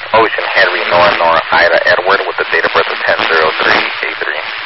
Ocean Henry, Nora, Ida, Edward with the date of birth of 10/03/83.